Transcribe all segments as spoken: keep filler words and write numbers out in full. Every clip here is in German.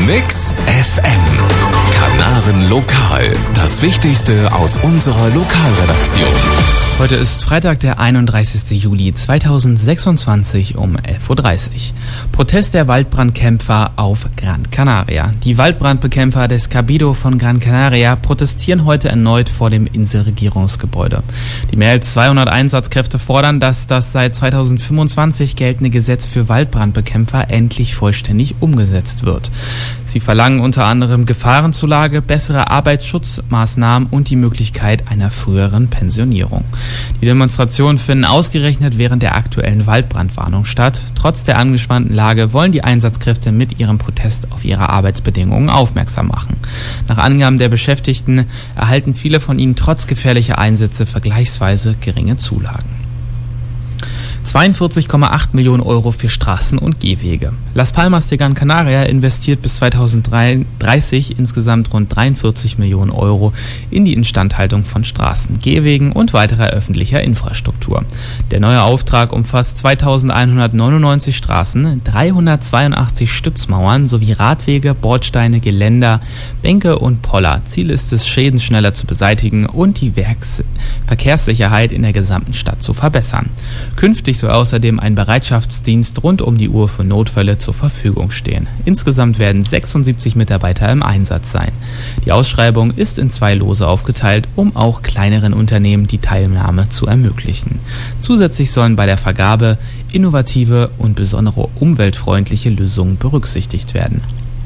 Mix F M. Kanaren Lokal. Das Wichtigste aus unserer Lokalredaktion. Heute ist Freitag, der einunddreißigsten Juli zweitausendsechsundzwanzig um elf Uhr dreißig. Protest der Waldbrandkämpfer auf Gran Canaria. Die Waldbrandbekämpfer des Cabildo von Gran Canaria protestieren heute erneut vor dem Inselregierungsgebäude. Die mehr als zweihundert Einsatzkräfte fordern, dass das seit zweitausendfünfundzwanzig geltende Gesetz für Waldbrandbekämpfer endlich vollständig umgesetzt wird. Sie verlangen unter anderem Gefahrenzulage, bessere Arbeitsschutzmaßnahmen und die Möglichkeit einer früheren Pensionierung. Die Demonstrationen finden ausgerechnet während der aktuellen Waldbrandwarnung statt. Trotz der angespannten Lage wollen die Einsatzkräfte mit ihrem Protest auf ihre Arbeitsbedingungen aufmerksam machen. Nach Angaben der Beschäftigten erhalten viele von ihnen trotz gefährlicher Einsätze vergleichsweise geringe Zulagen. zweiundvierzig Komma acht Millionen Euro für Straßen und Gehwege. Las Palmas de Gran Canaria investiert bis zweitausenddreißig insgesamt rund dreiundvierzig Millionen Euro in die Instandhaltung von Straßen, Gehwegen und weiterer öffentlicher Infrastruktur. Der neue Auftrag umfasst zweitausendeinhundertneunundneunzig Straßen, dreihundertzweiundachtzig Stützmauern sowie Radwege, Bordsteine, Geländer, Bänke und Poller. Ziel ist es, Schäden schneller zu beseitigen und die Werks- Verkehrssicherheit in der gesamten Stadt zu verbessern. Künftig soll außerdem ein Bereitschaftsdienst rund um die Uhr für Notfälle zur Verfügung stehen. Insgesamt werden sechsundsiebzig Mitarbeiter im Einsatz sein. Die Ausschreibung ist in zwei Lose aufgeteilt, um auch kleineren Unternehmen die Teilnahme zu ermöglichen. Zusätzlich sollen bei der Vergabe innovative und besondere umweltfreundliche Lösungen berücksichtigt werden.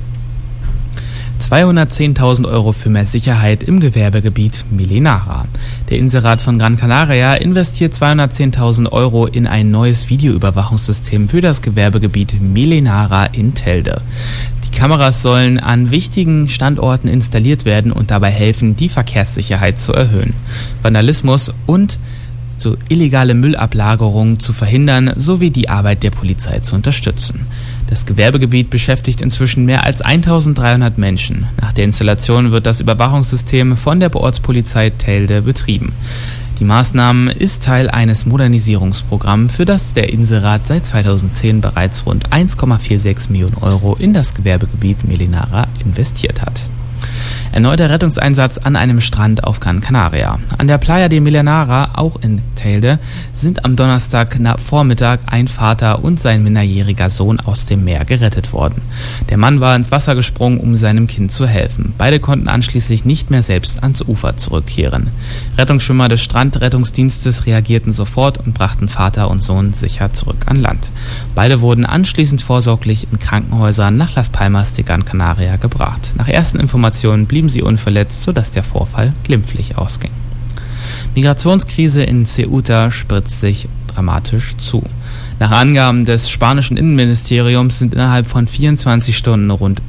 zweihundertzehntausend Euro für mehr Sicherheit im Gewerbegebiet Milenara. Der Inselrat von Gran Canaria investiert zweihundertzehntausend Euro in ein neues Videoüberwachungssystem für das Gewerbegebiet Milenara in Telde. Die Kameras sollen an wichtigen Standorten installiert werden und dabei helfen, die Verkehrssicherheit zu erhöhen, Vandalismus und zu illegale Müllablagerungen zu verhindern sowie die Arbeit der Polizei zu unterstützen. Das Gewerbegebiet beschäftigt inzwischen mehr als eintausenddreihundert Menschen. Nach der Installation wird das Überwachungssystem von der Ortspolizei Telde betrieben. Die Maßnahme ist Teil eines Modernisierungsprogramms, für das der Inselrat seit zweitausendzehn bereits rund eins Komma sechsundvierzig Millionen Euro in das Gewerbegebiet Milenara investiert hat. Erneuter Rettungseinsatz an einem Strand auf Gran Canaria. An der Playa de Milenara, auch in Telde, sind am Donnerstagvormittag ein Vater und sein minderjähriger Sohn aus dem Meer gerettet worden. Der Mann war ins Wasser gesprungen, um seinem Kind zu helfen. Beide konnten anschließend nicht mehr selbst ans Ufer zurückkehren. Rettungsschwimmer des Strandrettungsdienstes reagierten sofort und brachten Vater und Sohn sicher zurück an Land. Beide wurden anschließend vorsorglich in Krankenhäusern nach Las Palmas de Gran Canaria gebracht. Nach ersten Informationen blieben sie unverletzt, sodass der Vorfall glimpflich ausging. Migrationskrise in Ceuta spritzt sich dramatisch zu. Nach Angaben des spanischen Innenministeriums sind innerhalb von vierundzwanzig Stunden rund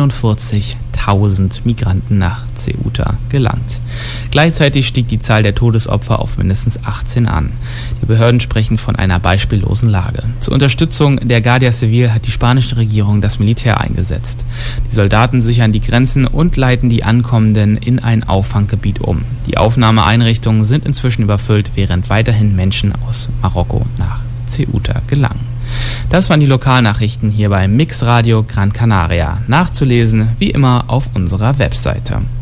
neunundvierzigtausend Migranten nach Ceuta gelangt. Gleichzeitig stieg die Zahl der Todesopfer auf mindestens achtzehn an. Die Behörden sprechen von einer beispiellosen Lage. Zur Unterstützung der Guardia Civil hat die spanische Regierung das Militär eingesetzt. Die Soldaten sichern die Grenzen und leiten die Ankommenden in ein Auffanggebiet um. Die Aufnahmeeinrichtungen sind inzwischen überfüllt, während weiterhin Menschen aus Marokko nach Ceuta gelangen. Das waren die Lokalnachrichten hier beim Mix Radio Gran Canaria. Nachzulesen wie immer auf unserer Webseite.